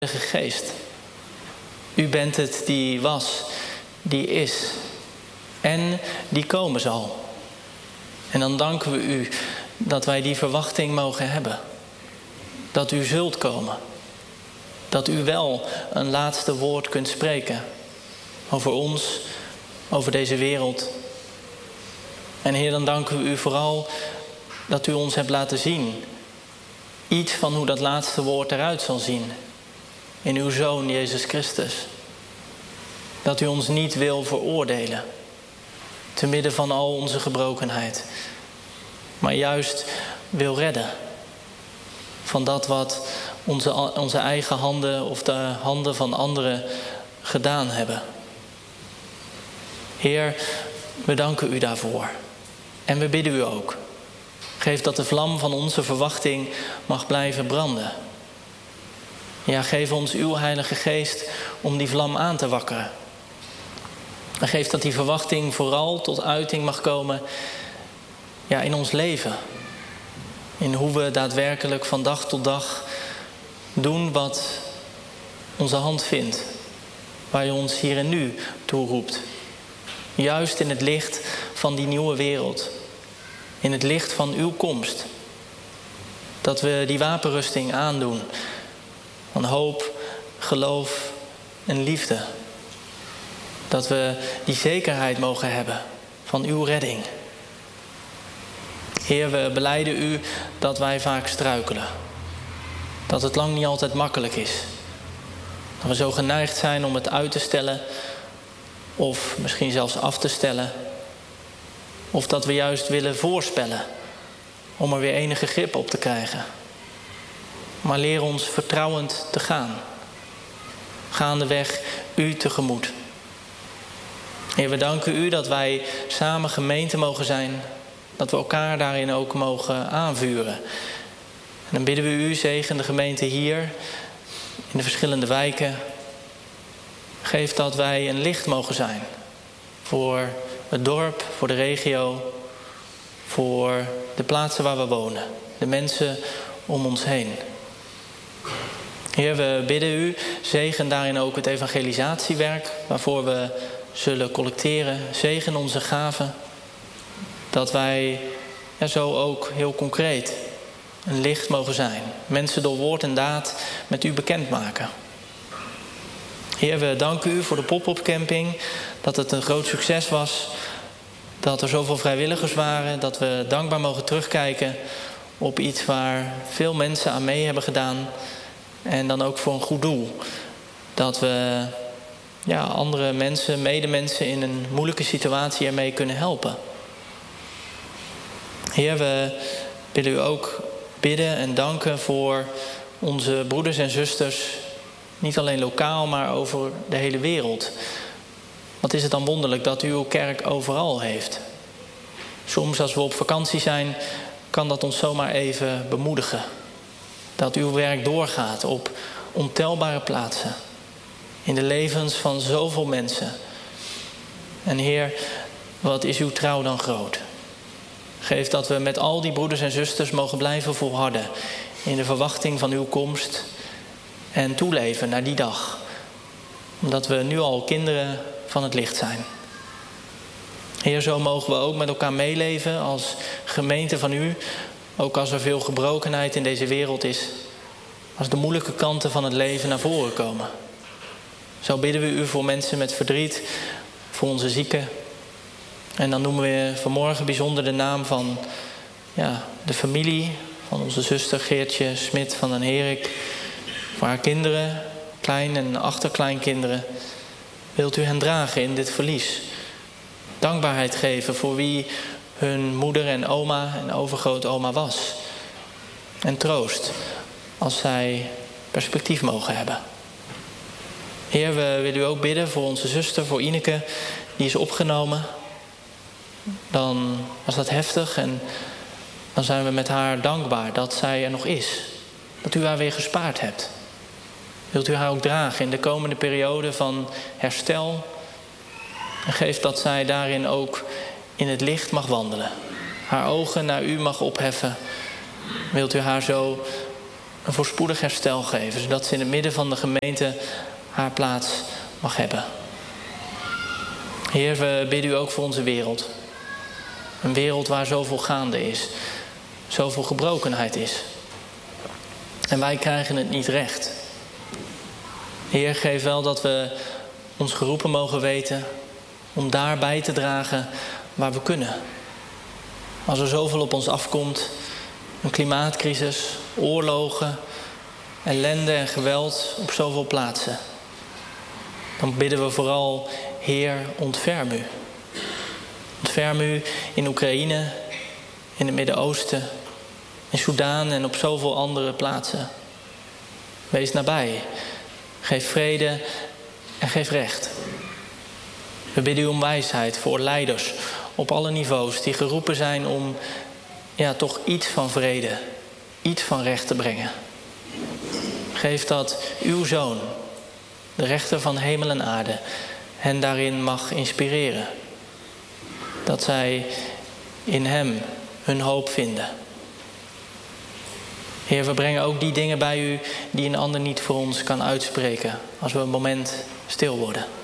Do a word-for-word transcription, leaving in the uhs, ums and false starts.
Heilige Geest. U bent het die was, die is en die komen zal. En dan danken we u dat wij die verwachting mogen hebben. Dat u zult komen. Dat u wel een laatste woord kunt spreken. Over ons, over deze wereld. En Heer, dan danken we u vooral dat u ons hebt laten zien. Iets van hoe dat laatste woord eruit zal zien. In uw Zoon, Jezus Christus. Dat u ons niet wil veroordelen. Te midden van al onze gebrokenheid. Maar juist wil redden. Van dat wat onze, onze eigen handen of de handen van anderen gedaan hebben. Heer, we danken u daarvoor. En we bidden u ook. Geef dat de vlam van onze verwachting mag blijven branden. Ja, geef ons uw Heilige Geest om die vlam aan te wakkeren. En geef dat die verwachting vooral tot uiting mag komen ja, in ons leven. In hoe we daadwerkelijk van dag tot dag doen wat onze hand vindt. Waar u ons hier en nu toe roept. Juist in het licht van die nieuwe wereld. In het licht van uw komst. Dat we die wapenrusting aandoen. Van hoop, geloof en liefde. Dat we die zekerheid mogen hebben van uw redding. Heer, we belijden u dat wij vaak struikelen. Dat het lang niet altijd makkelijk is. Dat we zo geneigd zijn om het uit te stellen. Of misschien zelfs af te stellen. Of dat we juist willen voorspellen. Om er weer enige grip op te krijgen. Maar leer ons vertrouwend te gaan. Gaandeweg u tegemoet. Heer, we danken u dat wij samen gemeente mogen zijn. Dat we elkaar daarin ook mogen aanvuren. En dan bidden we u, zegen de gemeente hier. In de verschillende wijken. Geef dat wij een licht mogen zijn. Voor het dorp, voor de regio. Voor de plaatsen waar we wonen. De mensen om ons heen. Heer, we bidden u, zegen daarin ook het evangelisatiewerk waarvoor we zullen collecteren. Zegen onze gaven. Dat wij ja, zo ook heel concreet een licht mogen zijn. Mensen door woord en daad met u bekendmaken. Heer, we danken u voor de pop-up camping. Dat het een groot succes was. Dat er zoveel vrijwilligers waren. Dat we dankbaar mogen terugkijken op iets waar veel mensen aan mee hebben gedaan. En dan ook voor een goed doel. Dat we ja, andere mensen, medemensen in een moeilijke situatie ermee kunnen helpen. Heer, we willen u ook bidden en danken voor onze broeders en zusters. Niet alleen lokaal, maar over de hele wereld. Wat is het dan wonderlijk dat u uw kerk overal heeft. Soms als we op vakantie zijn, kan dat ons zomaar even bemoedigen. Dat uw werk doorgaat op ontelbare plaatsen. In de levens van zoveel mensen. En Heer, wat is uw trouw dan groot. Geef dat we met al die broeders en zusters mogen blijven volharden. In de verwachting van uw komst. En toeleven naar die dag. Omdat we nu al kinderen van het licht zijn. Heer, zo mogen we ook met elkaar meeleven als gemeente van u. Ook als er veel gebrokenheid in deze wereld is. Als de moeilijke kanten van het leven naar voren komen. Zo bidden we u voor mensen met verdriet. Voor onze zieken. En dan noemen we vanmorgen bijzonder de naam van ja, de familie. Van onze zuster Geertje Smit van den Herik. Voor haar kinderen, klein- en achterkleinkinderen. Wilt u hen dragen in dit verlies. Dankbaarheid geven voor wie hun moeder en oma en overgrootoma was. En troost als zij perspectief mogen hebben. Heer, we willen u ook bidden voor onze zuster, voor Ineke. Die is opgenomen. Dan was dat heftig en dan zijn we met haar dankbaar dat zij er nog is. Dat u haar weer gespaard hebt. Wilt u haar ook dragen in de komende periode van herstel. En geef dat zij daarin ook in het licht mag wandelen. Haar ogen naar u mag opheffen. Wilt u haar zo een voorspoedig herstel geven, zodat ze in het midden van de gemeente haar plaats mag hebben. Heer, we bidden u ook voor onze wereld. Een wereld waar zoveel gaande is, zoveel gebrokenheid is. En wij krijgen het niet recht. Heer, geef wel dat we ons geroepen mogen weten om daar bij te dragen waar we kunnen. Als er zoveel op ons afkomt, een klimaatcrisis, oorlogen, ellende en geweld op zoveel plaatsen, dan bidden we vooral, Heer, ontferm u. Ontferm u in Oekraïne, in het Midden-Oosten, in Soedan en op zoveel andere plaatsen. Wees nabij. Geef vrede en geef recht. We bidden u om wijsheid voor leiders op alle niveaus die geroepen zijn om ja, toch iets van vrede, iets van recht te brengen. Geef dat uw Zoon, de rechter van hemel en aarde, hen daarin mag inspireren. Dat zij in hem hun hoop vinden. Heer, we brengen ook die dingen bij u die een ander niet voor ons kan uitspreken als we een moment stil worden.